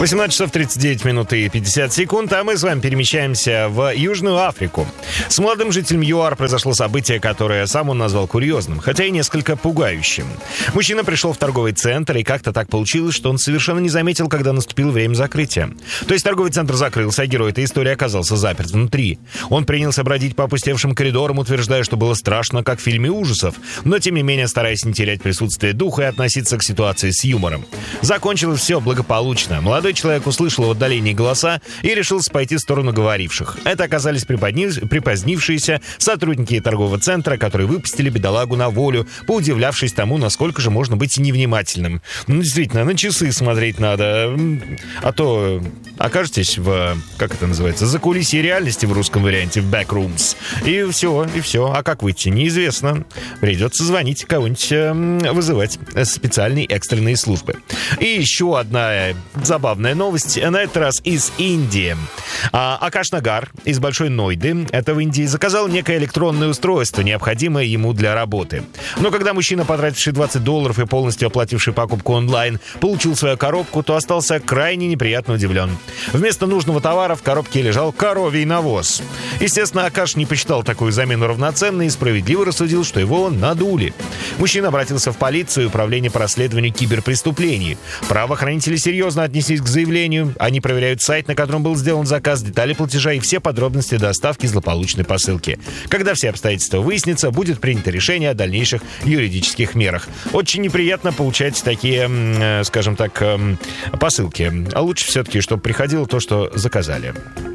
18 часов 39 минут и 50 секунд, а мы с вами перемещаемся в Южную Африку. С молодым жителем ЮАР произошло событие, которое сам он назвал курьезным, хотя и несколько пугающим. Мужчина пришел в торговый центр, и как-то так получилось, что он совершенно не заметил, когда наступило время закрытия. То есть торговый центр закрылся, а герой этой истории оказался заперт внутри. Он принялся бродить по опустевшим коридорам, утверждая, что было страшно, как в фильме ужасов, но тем не менее стараясь не терять присутствие духа и относиться к ситуации с юмором. Закончилось все благополучно. Молодой человек услышал в отдалении голоса и решился пойти в сторону говоривших. Это оказались припозднившиеся сотрудники торгового центра, которые выпустили бедолагу на волю, поудивлявшись тому, насколько же можно быть невнимательным. Ну, действительно, на часы смотреть надо, а то окажетесь в, как это называется, закулисье реальности в русском варианте, в backrooms. И все. А как выйти, неизвестно. Придется звонить кого-нибудь, вызывать специальные экстренные службы. И еще одна забавная новость, на этот раз из Индии. Акаш Нагар из Большой Нойды, это в Индии, заказал некое электронное устройство, необходимое ему для работы. Но когда мужчина, потративший $20 и полностью оплативший покупку онлайн, получил свою коробку, то остался крайне неприятно удивлен. Вместо нужного товара в коробке лежал коровий навоз. Естественно, Акаш не посчитал такую замену равноценной и справедливо рассудил, что его надули. Мужчина обратился в полицию и управление по расследованию киберпреступлений. Правоохранители серьезно отнеслись к заявлению. Они проверяют сайт, на котором был сделан заказ, детали платежа и все подробности доставки злополучной посылки. Когда все обстоятельства выяснятся, будет принято решение о дальнейших юридических мерах. Очень неприятно получать такие, скажем так, посылки. А лучше все-таки, чтобы приходило то, что заказали.